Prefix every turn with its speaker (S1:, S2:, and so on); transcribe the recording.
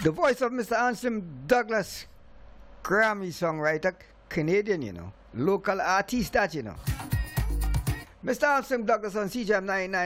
S1: The voice of Mr. Anselm Douglas, Grammy songwriter, Canadian, you know. Local artist that, you know. Mr. Anselm Douglas on CJM 99.